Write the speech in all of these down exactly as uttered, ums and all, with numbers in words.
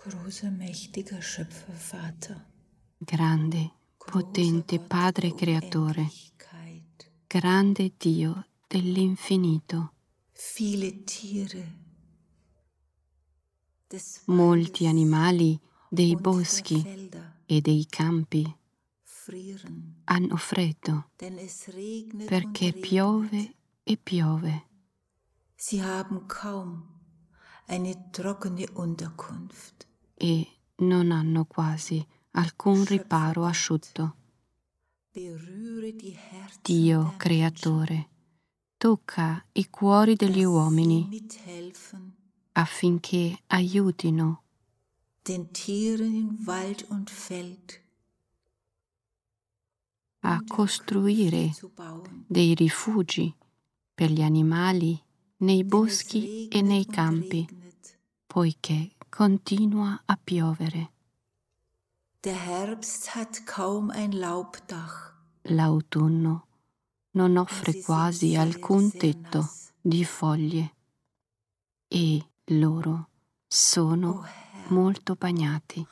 Großer, mächtiger Schöpfervater, grande, potente Padre Creatore, grande Dio dell'infinito, molti animali dei boschi e dei campi hanno freddo perché piove e piove. Sie haben kaum eine trockene Unterkunft. E non hanno quasi alcun riparo asciutto. Dio Creatore, tocca i cuori degli uomini affinché aiutino den Tieren in Wald und Feld a costruire dei rifugi per gli animali nei boschi e nei campi, poiché continua a piovere. Der Herbst hat kaum ein Laubdach. L'autunno non offre quasi alcun tetto di foglie e loro sono molto bagnati.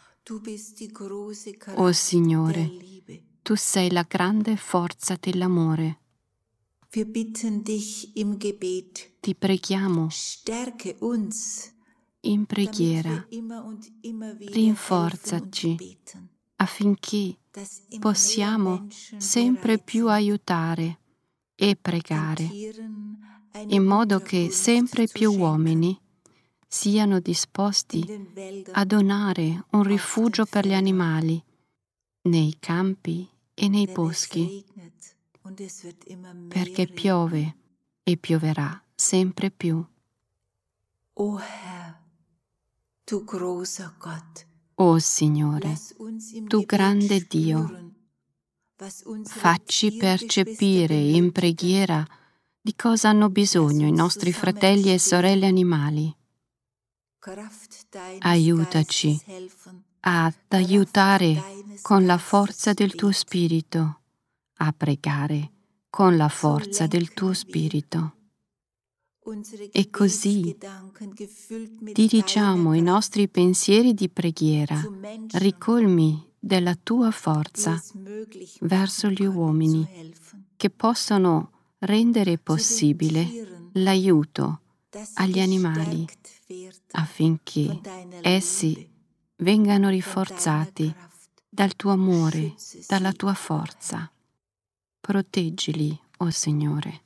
O Signore, Tu sei la grande forza dell'amore. Wir bitten dich im Gebet, Ti preghiamo stärke uns, in damit preghiera, wir immer und immer wieder helfen und rinforzaci beten, affinché dass immer mehr possiamo Menschen sempre bereit più sind, aiutare e den pregare, Tieren eine in modo che Unterkunft sempre zu più schenken. uomini siano In disposti den Wäldern, a donare un rifugio per gli animali nei campi e nei denn es boschi, regnet und es wird immer mehr perché regnen. piove e pioverà sempre più. O Herr, du großer Gott, O Signore, lass uns im Tu Gebet grande Dio, spüren, was unsere facci Tiergeschwister percepire in benötigen. preghiera di cosa hanno bisogno i nostri fratelli e sorelle animali. Kraft deines Aiutaci Geistes helfen, ad aiutare con la forza del Tuo Spirito, a pregare con la forza del Tuo Spirito. unsere E così Gebetsgedanken gefüllt mit dirigiamo i deiner nostri pensieri di preghiera, zu Menschen, ricolmi della Tua die forza es möglich verso machen gli können, zu uomini helfen, che possono rendere zu den possibile Tieren, l'aiuto dass sie agli animali gestärkt werden affinché von deiner essi Liebe, vengano von deiner rinforzati Kraft. dal Tuo amore, Schütze dalla sie, Tua o forza. Proteggili, o Signore.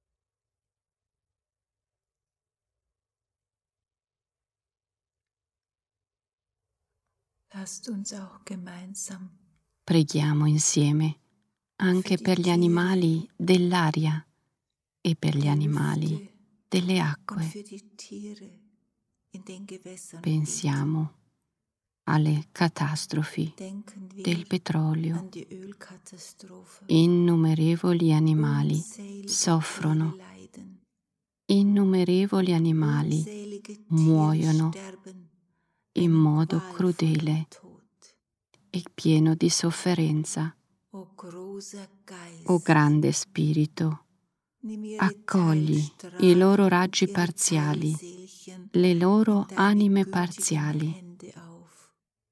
Lasst uns auch gemeinsam Preghiamo insieme anche für die per gli Tiere animali dell'aria e per gli der animali Lüfte delle und acque. für die Tiere in den Gewässern Pensiamo alle catastrofi beten. Denken wir del petrolio. an die Ölkatastrophe. Innumerevoli animali Unzählige soffrono, Tiere leiden. innumerevoli animali Unzählige Tiere muoiono sterben in einen modo qualvollen crudele Tod. e pieno di sofferenza. O großer Geist, O grande Spirito, nimm ihre accogli i Teilstrahlen loro und raggi ihre parziali, Teilseelchen le loro in deine anime gütigen parziali, Hände auf.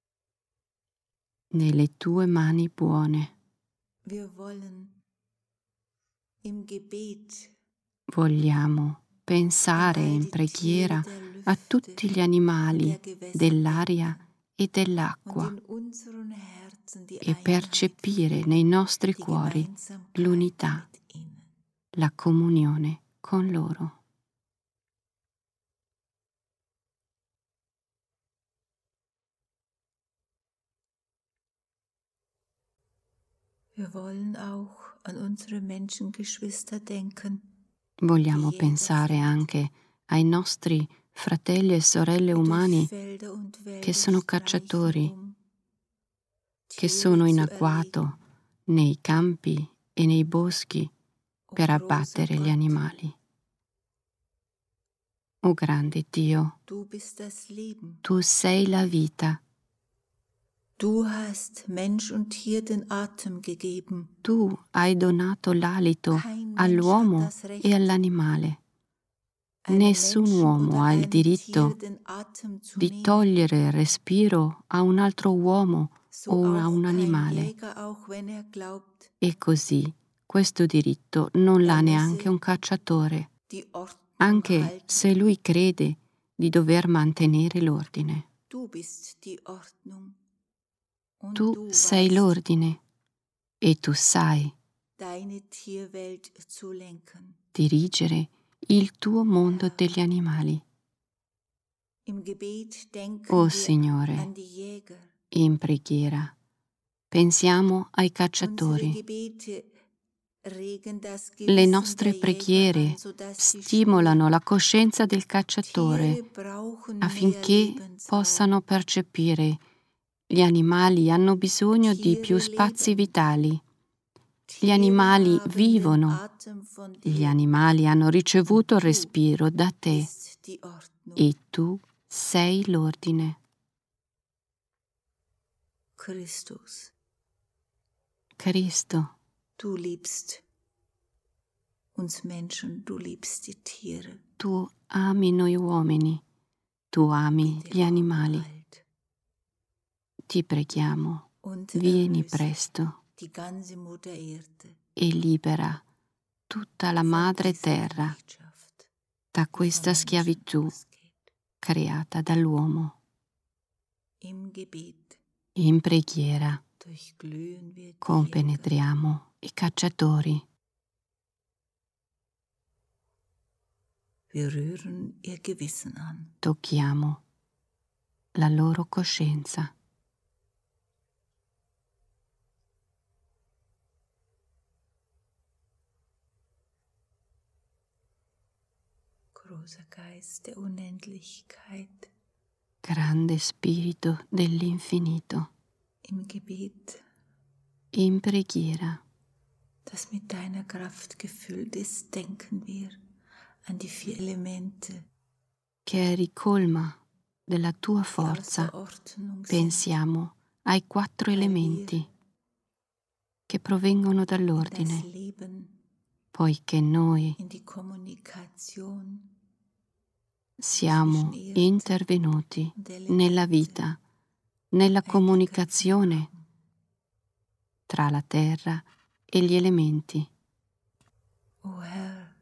nelle Tue mani buone. Wir wollen im Gebet Vogliamo pensare an all in die Tiere preghiera der a Lüfte tutti gli und animali der Gewässer dell'aria denken e und dell'acqua in unseren Herzen die e Einheit percepire fühlen, nei nostri die cuori Gemeinsamkeit l'unità, mit ihnen. la comunione con loro. Wir wollen auch an unsere Menschengeschwister denken, Vogliamo die Jäger pensare sind, anche ai nostri fratelli e sorelle die durch umani Felder und che Wälder sono streichen, cacciatori, um che Tiere sono in zu agguato erlegen. nei campi e nei boschi O per großer abbattere gli Gott, animali. O grande Dio, du bist das Leben. Tu sei la vita, Du hast Mensch und Tier den Atem gegeben. Tu hai donato l'alito Kein Mensch hat all'uomo das e Recht, all'animale. Nessun uomo ha il diritto di togliere il respiro a un altro uomo o a un animale. E così questo diritto non l'ha neanche un cacciatore, anche se lui crede di dover mantenere l'ordine. Tu sei l'ordine e tu sai dirigere il tuo mondo degli animali. O Signore, in preghiera pensiamo ai cacciatori. Le nostre preghiere stimolano la coscienza del cacciatore affinché possano percepire gli animali hanno bisogno di più spazi vitali. Gli animali vivono, gli animali hanno ricevuto il respiro da te e tu sei l'ordine. Christus, Cristo, du liebst uns Menschen, du liebst die Tiere. tu ami noi uomini, tu ami gli animali. Ti preghiamo, vieni presto Die ganze Mutter Erde e libera tutta la madre terra da questa schiavitù creata dall'uomo. im Gebet In preghiera durchglühen wir die compenetriamo i cacciatori, Wir rühren ihr Gewissen an. tocchiamo la loro coscienza. Großer Geist der Unendlichkeit, Grande spirito dell'infinito, im Gebet, in preghiera das mit deiner Kraft gefüllt ist, denken wir an die vier Elemente, che ricolma della tua die forza, außer Ordnung sind, pensiamo ai quattro elementi che provengono in das dall'ordine, Leben, poiché noi in die Kommunikation siamo intervenuti nella vita, nella comunicazione tra la terra e gli elementi. O Herr,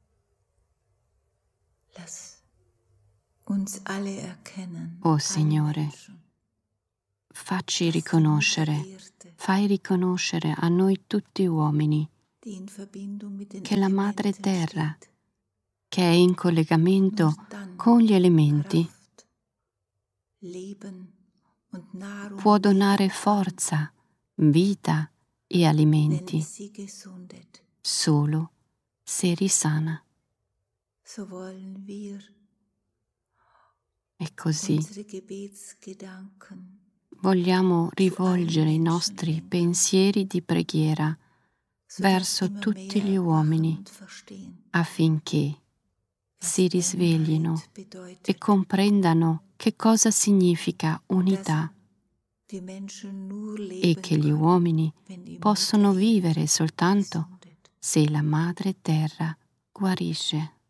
lass uns alle erkennen, O alle Signore, Menschen, facci riconoscere, fai riconoscere a noi tutti uomini die in Verbindung mit den che la Madre Elementen Terra, steht, che è in collegamento nur dann con gli elementi, Kraft, Leben und Nahrung può donare geben kann, forza, vita e wenn alimenti es sie gesundet. solo se risana. So wollen wir E così unsere Gebetsgedanken vogliamo rivolgere i nostri pensieri di preghiera so verso immer tutti mehr gli erwachen uomini und verstehen, affinché was si risveglino Einheit bedeutet, e comprendano che cosa significa unità die Menschen nur e leben che gli können, uomini wenn die possono Mutter Erde vivere soltanto gesundet. se la Madre Terra guarisce.